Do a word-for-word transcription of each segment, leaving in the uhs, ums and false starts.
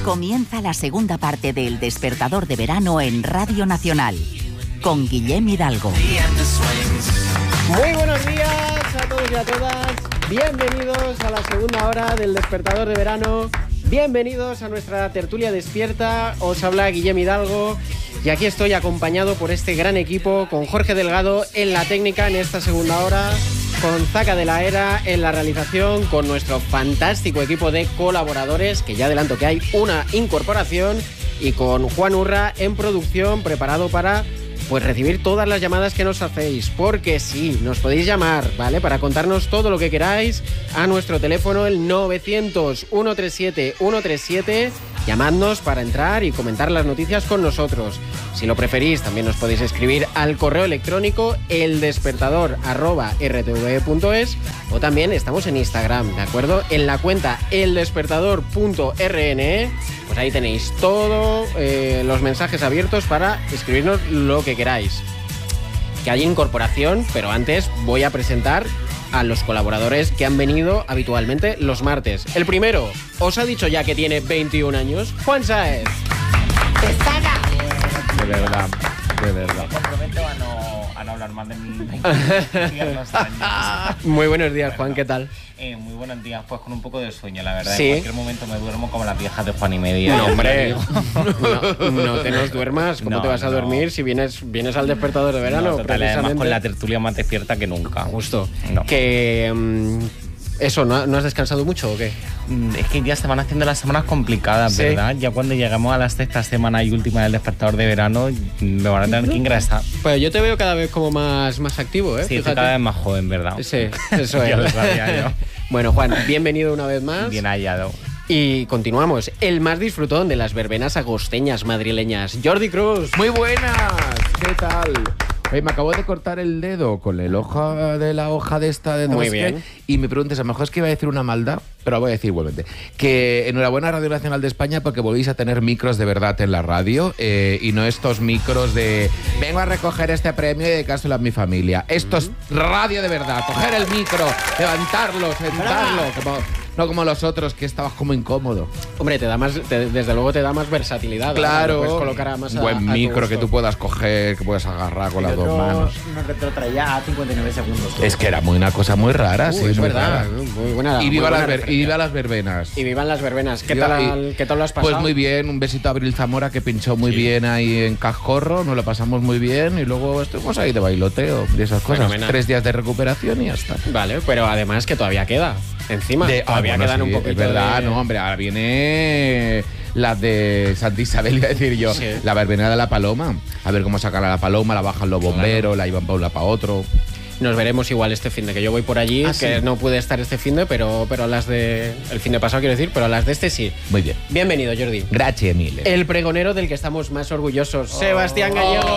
Comienza la segunda parte de El Despertador de Verano en Radio Nacional, con Guillem Hidalgo. Muy buenos días a todos y a todas. Bienvenidos a la segunda hora del Despertador de Verano. Bienvenidos a nuestra tertulia despierta. Os habla Guillem Hidalgo y aquí estoy acompañado por este gran equipo, con Jorge Delgado en la técnica en esta segunda hora, con Zaca de la Era en la realización, con nuestro fantástico equipo de colaboradores, que ya adelanto que hay una incorporación, y con Juan Urra en producción, preparado para pues recibir todas las llamadas que nos hacéis, porque sí, nos podéis llamar, ¿vale? Para contarnos todo lo que queráis a nuestro teléfono, el novecientos, ciento treinta y siete, ciento treinta y siete. Llamadnos para entrar y comentar las noticias con nosotros. Si lo preferís, también nos podéis escribir al correo electrónico eldespertador arroba r t v punto es, o también estamos en Instagram, ¿de acuerdo? En la cuenta eldespertador punto r n e, pues ahí tenéis todos eh, los mensajes abiertos para escribirnos lo que queráis. Que hay incorporación, pero antes voy a presentar a los colaboradores que han venido habitualmente los martes. El primero, os ha dicho ya que tiene veintiún años, Juan Sáez. De verdad, de verdad. Me comprometo a no, a no hablar más de mis veintiunos años. Muy buenos días, Juan, ¿qué tal? Eh, muy buenos días, pues con un poco de sueño, la verdad. ¿Sí? En cualquier momento me duermo como las viejas de Juan y media. No, hombre, no, no te nos duermas. ¿Cómo No, te vas a no. dormir si vienes, vienes al Despertador de Verano? No, total, además precisamente? con la tertulia más despierta que nunca. Justo. No. Que... Um, eso, ¿no, ¿no has descansado mucho o qué? Mm, Es que ya se van haciendo las semanas complicadas, Sí. ¿verdad? Ya cuando llegamos a la sexta semana y última del Despertador de Verano, me van a tener que ingresar. Pues yo te veo cada vez como más, más activo, ¿eh? Sí, estoy Fíjate. cada vez más joven, ¿verdad? Sí, eso es. Ya lo sabía yo. Bueno, Juan, bienvenido una vez más. Bien hallado. Y continuamos. El más disfrutón de las verbenas agosteñas madrileñas, Jordi Cruz. Muy buenas, ¿qué tal? Oye, me acabo de cortar el dedo con el hoja de la hoja de esta de no Muy sé bien. qué, y me preguntes, a lo mejor es que iba a decir una maldad, pero lo voy a decir igualmente. Que enhorabuena a Radio Nacional de España porque volvéis a tener micros de verdad en la radio, eh, y no estos micros de vengo a recoger este premio y dedicárselo a mi familia. Esto es radio de verdad, coger el micro, levantarlo, sentarlo, como, no como los otros que estabas como incómodo. Hombre, te da más, te- desde luego te da más versatilidad. Claro, Lo puedes colocar a más un a- buen a tu micro gusto. que tú puedas coger, que puedas agarrar con las Y dos otro manos. Nos retrotraía a cincuenta y nueve segundos. Es que era muy una cosa muy rara, Uh, sí, es muy verdad. rara. Muy buena. Y muy viva, buena las ver- y referencia. viva las verbenas. Y vivan las verbenas. ¿Qué Viva- tal, y- ¿qué tal lo has pasado? Pues muy bien, un besito a Abril Zamora que pinchó muy Sí. bien ahí en Cascorro, nos lo pasamos muy bien y luego estuvimos ahí de bailoteo y esas cosas. Fenomenal. Tres días de recuperación y ya está. Vale, pero además que todavía queda. Encima, De- ah, todavía bueno, quedan sí, un poquito es verdad, de... no, hombre, ahora viene las de Santa Isabel, iba a decir yo, Sí. la verbena de la Paloma. A ver cómo sacan a la Paloma, la bajan los bomberos, la iban para un lado para otro. Nos veremos igual este fin de que yo voy por allí, Ah, que sí. no pude estar este fin de, pero, pero las de... El fin de pasado quiero decir, pero las de este sí. Muy bien. Bienvenido, Jordi. Gracias, Mille. El pregonero del que estamos más orgullosos, Oh. Sebastián Gallego.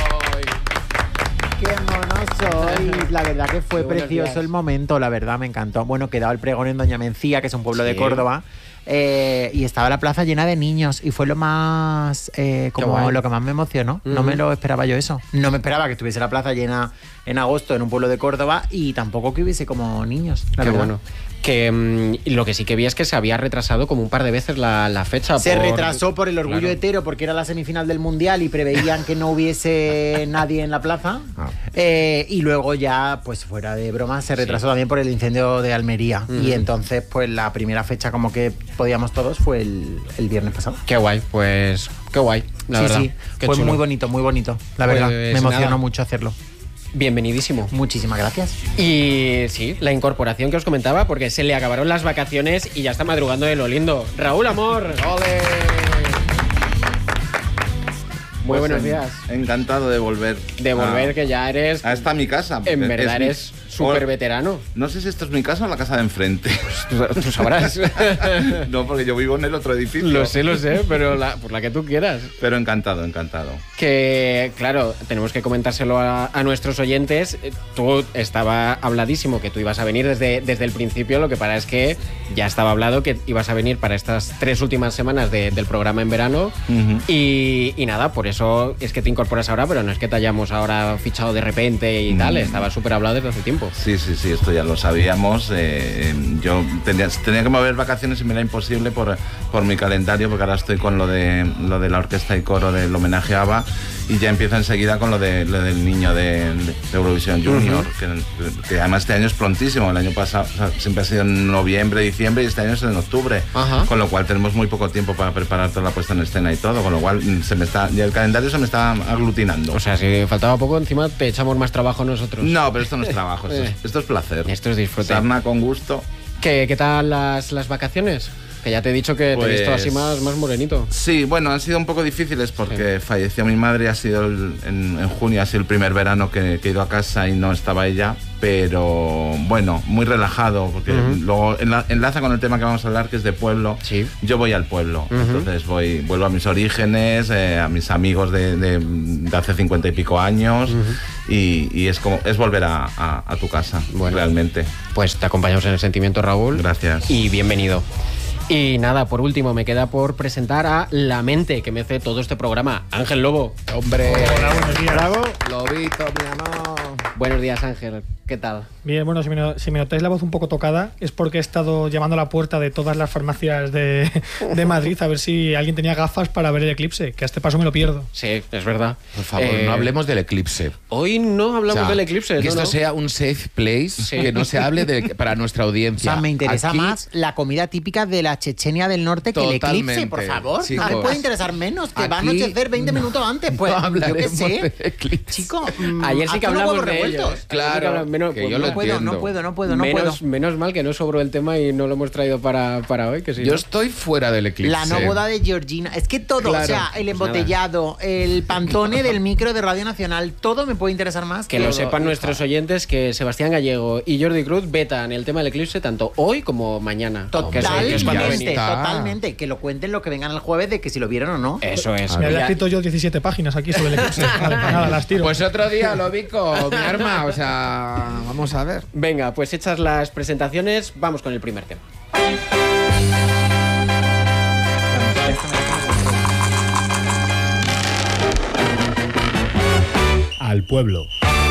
¡Qué mono sois! La verdad que fue Muy buenos precioso días. el momento, la verdad me encantó. Bueno, quedaba el pregón en Doña Mencía, que es un pueblo de Sí. Córdoba, eh, y estaba la plaza llena de niños, y fue lo más, eh, como guay. lo que más me emocionó. No Ujú. me lo esperaba yo eso. No me esperaba que estuviese la plaza llena en agosto en un pueblo de Córdoba, y tampoco que hubiese como niños. La Qué verdad. bueno. Que mm, y lo que sí que vi es que se había retrasado como un par de veces la, la fecha. Se por- retrasó por el orgullo Claro. hetero porque era la semifinal del Mundial y preveían que no hubiese nadie en la plaza. Ah. Eh, y luego ya, pues fuera de broma, se retrasó también por el incendio de Almería. Ujú. Y entonces, pues la primera fecha como que podíamos todos fue el, el viernes pasado. Qué guay, pues qué guay, la sí, verdad. sí, Qué fue chulo. muy bonito, muy bonito. La Pues verdad, me emocionó nada. mucho hacerlo. Bienvenidísimo. Muchísimas gracias. Y sí, la incorporación que os comentaba, porque se le acabaron las vacaciones y ya está madrugando de lo lindo. Raúl Amor. ¡Ole! Muy Pues buenos en- días. Encantado de volver. De volver, a, que ya eres, a esta mi casa. en porque verdad es mi- eres súper o- veterano. No sé si esto es mi casa o la casa de enfrente. Tú, tú sabrás. No, porque yo vivo en el otro edificio. Lo sé, lo sé, pero la, por la que tú quieras. Pero encantado, encantado. Que, claro, tenemos que comentárselo a, a nuestros oyentes. Eh, Tú estaba habladísimo que tú ibas a venir desde, desde el principio. Lo que pasa es que ya estaba hablado que ibas a venir para estas tres últimas semanas de- del programa en verano. Ujú. Y, y nada, por eso es que te incorporas ahora, pero no es que te hayamos ahora fichado de repente y tal. Mm. Estaba súper hablado desde hace tiempo. tiempo. Sí, sí, sí, esto ya lo sabíamos. Eh, yo tenía, tenía que mover vacaciones y me era imposible por, por mi calendario, porque ahora estoy con lo de, lo de la orquesta y coro del homenaje a ABBA y ya empiezo enseguida con lo, de, lo del niño de, de Eurovisión Junior, uh-huh. que, que además este año es prontísimo. El año pasado, o sea, siempre ha sido en noviembre, diciembre y este año es en octubre, uh-huh. con lo cual tenemos muy poco tiempo para preparar toda la puesta en escena y todo, con lo cual se me está, ya el calendario se me está aglutinando. O sea, si faltaba poco, encima te echamos más trabajo nosotros. No, pero esto no es trabajo, esto, es, esto es placer. Esto es disfrute. Sarna con gusto. ¿Qué, qué tal las, las vacaciones? Que ya te he dicho que pues, te he visto así más, más morenito. Sí, bueno, han sido un poco difíciles porque sí. falleció mi madre, ha sido el, en, en junio, ha sido el primer verano que, que he ido a casa y no estaba ella, pero bueno, muy relajado, porque uh-huh. luego enla, enlaza con el tema que vamos a hablar, que es de pueblo. Sí. Yo voy al pueblo, uh-huh. entonces voy, vuelvo a mis orígenes, eh, a mis amigos de, de, de hace cincuenta y pico años, uh-huh. y, y es como es volver a, a, a tu casa, bueno, realmente. Pues te acompañamos en el sentimiento, Raúl. Gracias. Y bienvenido. Y nada, por último, me queda por presentar a la mente que me hace todo este programa, Ángel Lobo. Hombre, hola, buenos días. Bravo. Lobito, mi amor. Buenos días, Ángel. ¿Qué tal? Bien, bueno, si me, si me notáis la voz un poco tocada es porque he estado llamando a la puerta de todas las farmacias de, de Madrid a ver si alguien tenía gafas para ver el eclipse, que a este paso me lo pierdo. Sí, es verdad. Por favor, eh, no hablemos del eclipse. Hoy no hablamos o sea, del eclipse. Que no, esto no. sea un safe place, sí. que no se hable de, para nuestra audiencia. O sea, me interesa Aquí, más la comida típica de la Chechenia del Norte que totalmente, el eclipse, por favor. Chicos, no me puede interesar menos, que aquí va a anochecer veinte no, minutos antes. Pues no yo qué sé. Chico, mmm, ayer sí que hablamos de ellos. Claro, menos, que pues yo no, lo puedo, entiendo. no puedo, no puedo, no menos, puedo. Menos mal que no sobró el tema y no lo hemos traído para, para hoy. Que sí, yo ¿no? estoy fuera del eclipse. La no boda de Georgina. Es que todo, claro, o sea, el embotellado, pues el pantone del micro de Radio Nacional, todo me puede interesar más. Que todo. lo sepan nuestros oyentes que Sebastián Gallego y Jordi Cruz vetan el tema del eclipse tanto hoy como mañana. Totalmente, que totalmente, totalmente. Que lo cuenten lo que vengan el jueves de que si lo vieron o no. Eso es. Me había escrito yo diecisiete páginas aquí sobre el eclipse. Vale, pues nada, las tiro. Pues otro día lo bico, mi arma. O sea, vamos a ver. Venga, pues hechas las presentaciones, vamos con el primer tema. Al pueblo.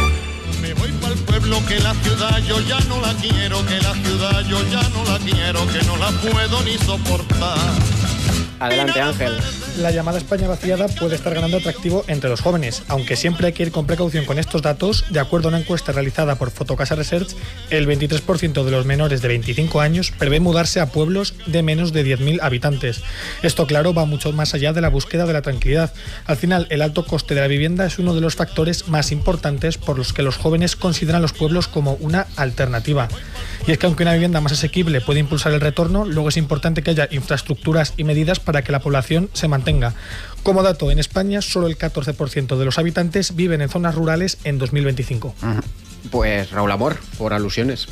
Me voy pa'l pueblo, que la ciudad yo ya no la quiero, que la ciudad yo ya no la quiero, que no la puedo ni soportar. Adelante, Ángel. La llamada España vaciada puede estar ganando atractivo entre los jóvenes, aunque siempre hay que ir con precaución con estos datos. De acuerdo a una encuesta realizada por Fotocasa Research, el veintitrés por ciento de los menores de veinticinco años prevé mudarse a pueblos de menos de diez mil habitantes. Esto, claro, va mucho más allá de la búsqueda de la tranquilidad. Al final, el alto coste de la vivienda es uno de los factores más importantes por los que los jóvenes consideran los pueblos como una alternativa. Y es que aunque una vivienda más asequible puede impulsar el retorno, luego es importante que haya infraestructuras y medidas para que la población se mantenga. Como dato, en España solo el catorce por ciento de los habitantes viven en zonas rurales en dos mil veinticinco. Pues Raúl Amor, por alusiones.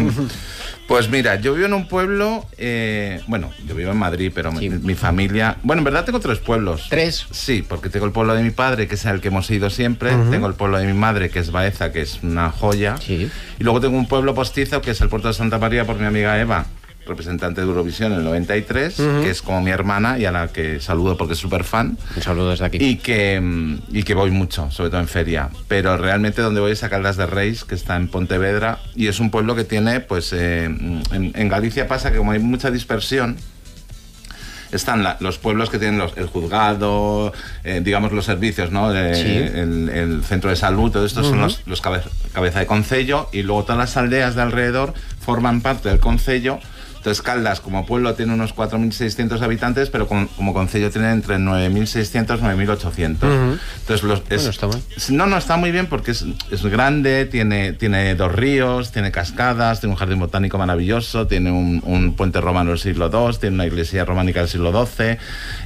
Pues mira, yo vivo en un pueblo, eh, bueno, yo vivo en Madrid, pero sí. mi, mi familia... Bueno, en verdad tengo tres pueblos. ¿Tres? Sí, porque tengo el pueblo de mi padre, que es el que hemos ido siempre, uh-huh. tengo el pueblo de mi madre, que es Baeza, que es una joya, sí. y luego tengo un pueblo postizo, que es el puerto de Santa María, por mi amiga Eva, representante de Eurovisión en el noventa y tres, uh-huh. que es como mi hermana y a la que saludo porque es súper fan. Un saludo desde aquí. Y que, y que voy mucho, sobre todo en feria. Pero realmente donde voy es a Caldas de Reis, que está en Pontevedra, y es un pueblo que tiene, pues eh, en, en Galicia pasa que como hay mucha dispersión, están la, los pueblos que tienen los, el juzgado, eh, digamos los servicios, ¿no? De, sí. el, el centro de salud, todo esto uh-huh. son los, los cabe, cabeza de concello, y luego todas las aldeas de alrededor forman parte del concello. Entonces Caldas como pueblo tiene unos cuatro mil seiscientos habitantes, pero como, como concello tiene entre nueve mil seiscientos y nueve mil ochocientos. Uh-huh. Entonces los, es, bueno, está mal. No, no, está muy bien porque es, es grande, tiene, tiene dos ríos, tiene cascadas, tiene un jardín botánico maravilloso, tiene un, un puente romano del siglo segundo, tiene una iglesia románica del siglo doce,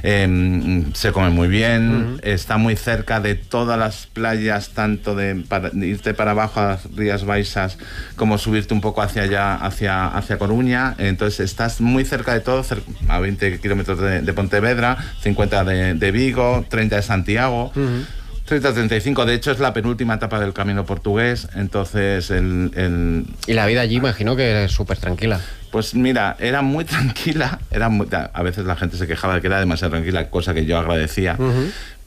eh, se come muy bien, uh-huh. está muy cerca de todas las playas, tanto de, para, de irte para abajo a Rías Baixas como subirte un poco hacia allá, hacia, hacia Coruña. Entonces estás muy cerca de todo, a veinte kilómetros de, de Pontevedra, cincuenta de, de Vigo, treinta de Santiago, uh-huh. treinta a treinta y cinco, de hecho es la penúltima etapa del camino portugués, entonces el... el y la vida allí imagino que es súper tranquila. Pues mira, era muy tranquila, era muy, a veces la gente se quejaba de que era demasiado tranquila, cosa que yo agradecía, uh-huh.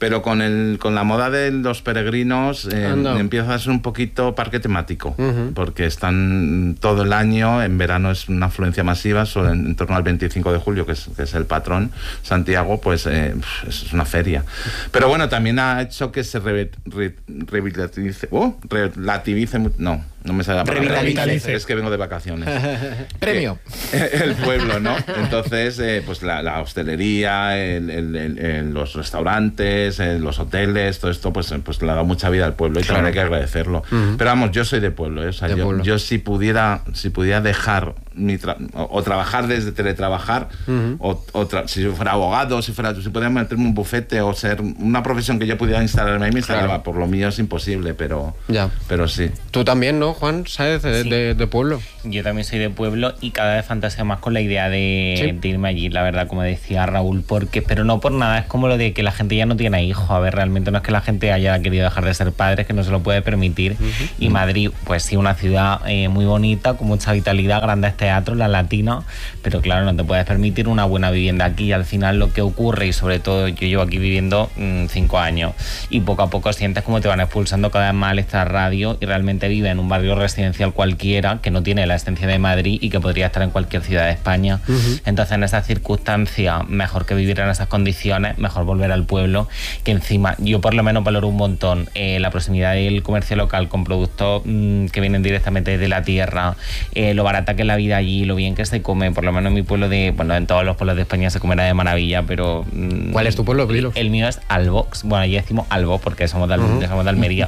Pero con el con la moda de los peregrinos eh, empieza a ser un poquito parque temático, uh-huh. porque están todo el año, en verano es una afluencia masiva, solo en, en torno al veinticinco de julio, que es, que es el patrón, Santiago, pues eh, es una feria. Pero bueno, también ha hecho que se re, re, relativice, oh, relativice, no, no me sale la palabra. Revitalice. Es que vengo de vacaciones. Premio. El pueblo, ¿no? Entonces, eh, pues la, la hostelería, el, el, el, el, los restaurantes, el, los hoteles, todo esto, pues, pues le ha dado mucha vida al pueblo y claro. también hay que agradecerlo. Uh-huh. Pero vamos, yo soy de pueblo, ¿eh? O sea, yo, pueblo. yo si pudiera, si pudiera dejar mi tra o, o trabajar desde teletrabajar, uh-huh. o, o tra si yo fuera abogado, si fuera, si pudiera meterme un bufete o ser una profesión que yo pudiera instalarme ahí, me instalaba. Claro. Por lo mío es imposible, pero, ya. pero sí. Tú también, ¿no, Juan? ¿Sabes? De, sí. de, de pueblo. Yo también soy de pueblo y cada vez fantaseo más con la idea de, sí. de irme allí, la verdad, como decía Raúl, porque, pero no por nada, es como lo de que la gente ya no tiene hijos. A ver, realmente no es que la gente haya querido dejar de ser padres, que no se lo puede permitir. Uh-huh. Y Madrid, pues sí, una ciudad eh, muy bonita, con mucha vitalidad, grandes teatros, la latina, pero claro, no te puedes permitir una buena vivienda aquí. Y al final lo que ocurre, y sobre todo yo llevo aquí viviendo mmm, cinco años, y poco a poco sientes como te van expulsando cada vez más esta radio, y realmente vive en un barrio residencial cualquiera que no tiene la extensión de Madrid y que podría estar en cualquier ciudad de España. Uh-huh. Entonces, en esas circunstancias, mejor que vivir en esas condiciones, mejor volver al pueblo, que encima yo por lo menos valoro un montón eh, la proximidad del comercio local con productos mmm, que vienen directamente de la tierra, eh, lo barata que es la vida allí, lo bien que se come, por lo menos en mi pueblo de, bueno, en todos los pueblos de España se comerá de maravilla, pero... Mmm, ¿cuál es tu pueblo, Brilo? El mío es Albox, bueno, allí decimos Albo porque somos de, uh-huh. somos de Almería,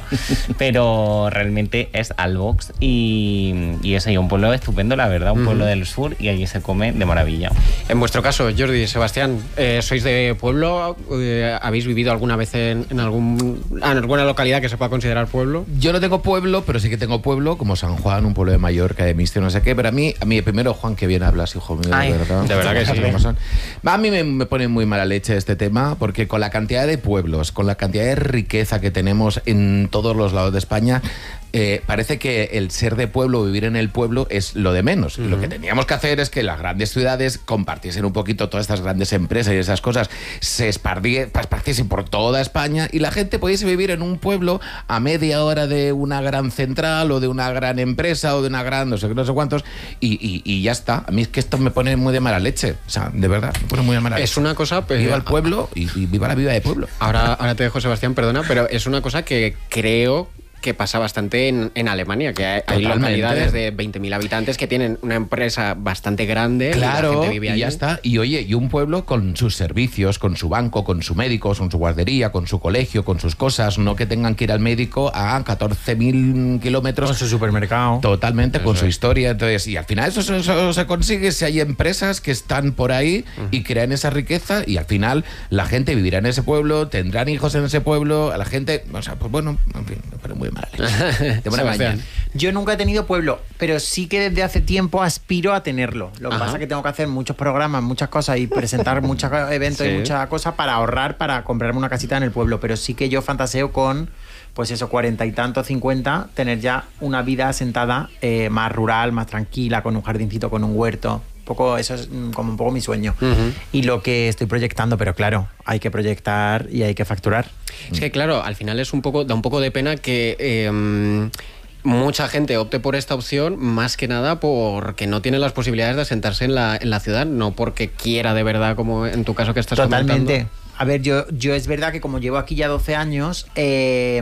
pero realmente es Albox y, y es ahí un pueblo estupendo, la verdad, un uh-huh. pueblo del sur, y allí se come de maravilla. En vuestro caso, Jordi, Sebastián, eh, ¿sois de pueblo? Eh, ¿Habéis vivido alguna vez en, en, algún, en alguna localidad que se pueda considerar pueblo? Yo no tengo pueblo, pero sí que tengo pueblo, como San Juan, un pueblo de Mallorca, de Miste, no sé qué, pero a mí, a mí primero, Juan, que bien hablas, hijo mío, Ay, de verdad. De verdad que sí. A mí me, me pone muy mala leche este tema, porque con la cantidad de pueblos, con la cantidad de riqueza que tenemos en todos los lados de España, Eh, parece que el ser de pueblo, vivir en el pueblo, es lo de menos. Uh-huh. Lo que teníamos que hacer es que las grandes ciudades compartiesen un poquito todas estas grandes empresas y esas cosas, se esparciesen por toda España y la gente pudiese vivir en un pueblo a media hora de una gran central o de una gran empresa o de una gran no sé, no sé cuántos y, y, y ya está. A mí es que esto me pone muy de mala leche. O sea, de verdad, me pone muy de mala leche. Es una cosa... Pues, viva el pueblo y, y viva la vida de pueblo. Ahora, ahora te dejo, Sebastián, perdona, pero es una cosa que creo... que pasa bastante en, en Alemania, que hay, hay localidades de veinte mil habitantes que tienen una empresa bastante grande. Claro, y, la gente vive y allí. Ya está. Y oye, y un pueblo con sus servicios, con su banco, con su médico, con su guardería, con su colegio, con sus cosas, no que tengan que ir al médico a catorce mil kilómetros. Con su supermercado. Totalmente, eso con es. su historia. Entonces, y al final eso, eso, eso se consigue si hay empresas que están por ahí uh-huh. y crean esa riqueza y al final la gente vivirá en ese pueblo, tendrán hijos en ese pueblo, a la gente, o sea, pues bueno, en fin, me parece muy mal. De buena mañana. Yo nunca he tenido pueblo, pero sí que desde hace tiempo aspiro a tenerlo. Lo que Ajá. pasa es que tengo que hacer muchos programas, muchas cosas y presentar muchos eventos sí. y muchas cosas para ahorrar, para comprarme una casita en el pueblo. Pero sí que yo fantaseo con, pues eso, cuarenta y tanto, cincuenta, tener ya una vida asentada eh, más rural, más tranquila, con un jardincito, con un huerto. Poco, eso es como un poco mi sueño. Uh-huh. Y lo que estoy proyectando, pero claro, hay que proyectar y hay que facturar. Es que claro, al final es un poco, da un poco de pena que eh, mucha gente opte por esta opción, más que nada porque no tiene las posibilidades de asentarse en la, en la ciudad, no porque quiera de verdad, como en tu caso que estás Totalmente. comentando. A ver, yo, yo es verdad que como llevo aquí ya doce años, eh,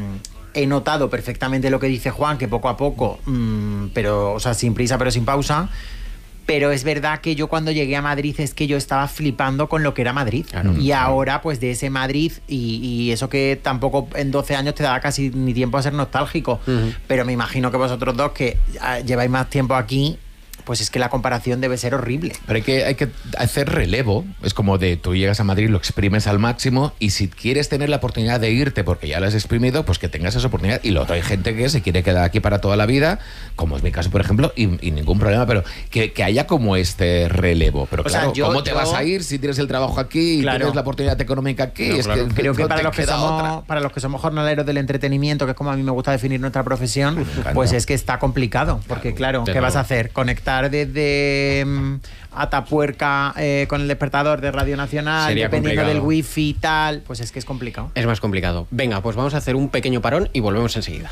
he notado perfectamente lo que dice Juan, que poco a poco, mmm, pero, o sea, sin prisa pero sin pausa. Pero es verdad que yo cuando llegué a Madrid es que yo estaba flipando con lo que era Madrid. Claro, y claro. ahora, pues de ese Madrid, y, y eso que tampoco en doce años te daba casi ni tiempo a ser nostálgico. Uh-huh. Pero me imagino que vosotros dos, que lleváis más tiempo aquí, pues es que la comparación debe ser horrible. Pero hay que, hay que hacer relevo. Es como de tú llegas a Madrid, lo exprimes al máximo y si quieres tener la oportunidad de irte porque ya lo has exprimido, pues que tengas esa oportunidad. Y luego hay gente que se quiere quedar aquí para toda la vida, como es mi caso, por ejemplo, y, y ningún problema, pero que, que haya como este relevo. Pero o claro, sea, yo, ¿cómo te yo... vas a ir si tienes el trabajo aquí y claro. tienes la oportunidad económica aquí? No, es claro. que Creo que no para los que, somos, para los que somos jornaleros del entretenimiento, que es como a mí me gusta definir nuestra profesión, pues es que está complicado. Porque claro, claro ¿qué vas a hacer? Conectar estar desde mm, Atapuerca eh, con el despertador de Radio Nacional, Sería dependiendo complicado. del wifi y tal, pues es que es complicado. Es más complicado. Venga, pues vamos a hacer un pequeño parón y volvemos enseguida.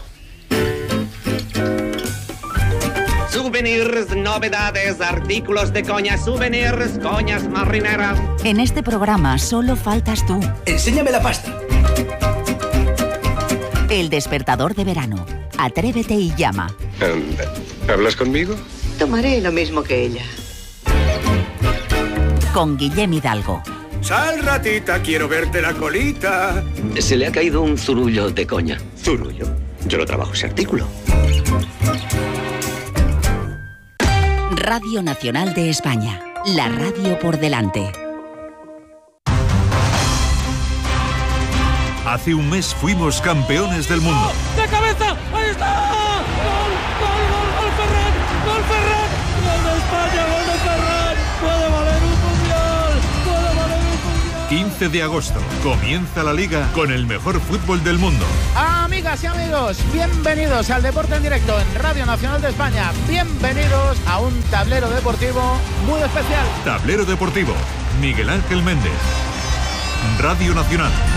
Souvenirs, novedades, artículos de coña, souvenirs, coñas marineras. En este programa solo faltas tú. Enséñame la pasta. El despertador de verano. Atrévete y llama. Um, ¿Hablas conmigo? Tomaré lo mismo que ella. Con Guillem Hidalgo. Sal, ratita, quiero verte la colita. Se le ha caído un zurullo de coña. ¿Zurullo? Yo no trabajo ese artículo. Radio Nacional de España. La radio por delante. Hace un mes fuimos campeones del mundo. ¡De cabeza! ¡Ahí está! ¡Gol! ¡Gol, gol, gol, Ferran! ¡Gol, Ferran! ¡Gol de España, gol de Ferran! ¡Puede valer un mundial! ¡Puede valer un mundial! quince de agosto. Comienza la Liga con el mejor fútbol del mundo. Amigas y amigos, bienvenidos al Deporte en Directo en Radio Nacional de España. Bienvenidos a un tablero deportivo muy especial. Tablero Deportivo. Miguel Ángel Méndez. Radio Nacional.